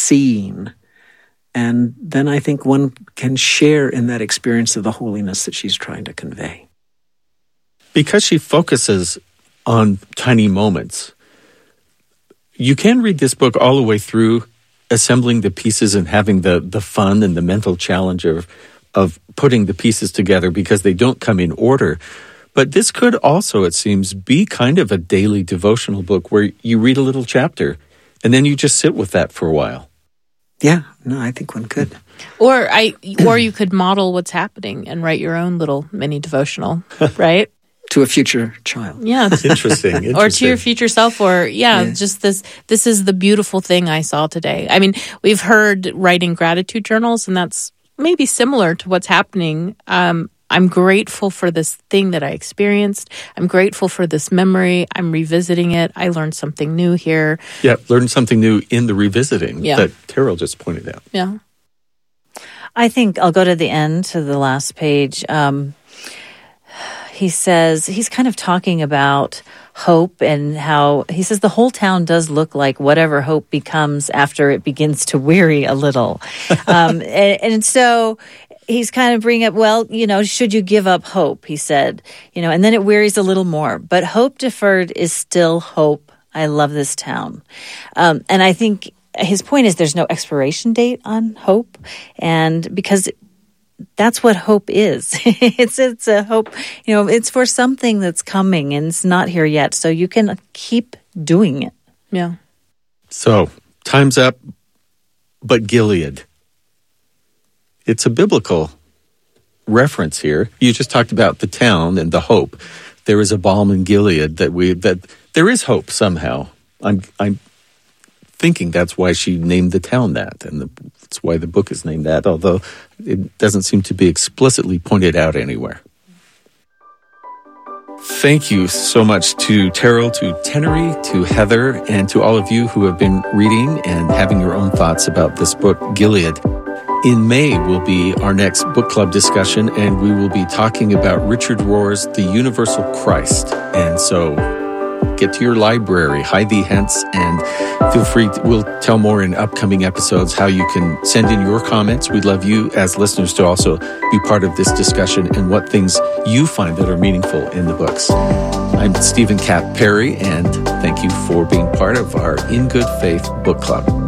seeing. And then I think one can share in that experience of the holiness that she's trying to convey. Because she focuses on tiny moments, you can read this book all the way through, assembling the pieces and having the fun and the mental challenge of putting the pieces together because they don't come in order. But this could also, it seems, be kind of a daily devotional book where you read a little chapter and then you just sit with that for a while. Yeah, no, I think one could. Or you could model what's happening and write your own little mini devotional, right? To a future child. Yeah. Interesting. Or to your future self, or just this is the beautiful thing I saw today. I mean, we've heard writing gratitude journals, and that's maybe similar to what's happening. I'm grateful for this thing that I experienced. I'm grateful for this memory. I'm revisiting it. I learned something new here. Yeah, learned something new in the revisiting that Terrell just pointed out. Yeah. I think I'll go to the end, to the last page. He says, he's kind of talking about hope and how, he says, the whole town does look like whatever hope becomes after it begins to weary a little. And so he's kind of bringing up, well, should you give up hope? He said, and then it wearies a little more. But hope deferred is still hope. I love this town. And I think his point is there's no expiration date on hope. And because that's what hope is. It's a hope, it's for something that's coming and it's not here yet. So you can keep doing it. Yeah. So, time's up, but Gilead. It's a biblical reference here. You just talked about the town and the hope. There is a balm in Gilead that there is hope somehow. I'm thinking that's why she named the town that, and that's why the book is named that, although it doesn't seem to be explicitly pointed out anywhere. Thank you so much to Terrell, to Tenery, to Heather, and to all of you who have been reading and having your own thoughts about this book, Gilead. In May will be our next book club discussion, and we will be talking about Richard Rohr's The Universal Christ. And so get to your library, hide thee hence, and feel free we'll tell more in upcoming episodes how you can send in your comments. We'd love you as listeners to also be part of this discussion and what things you find that are meaningful in the books. I'm Stephen Kapp Perry, and thank you for being part of our In Good Faith Book Club.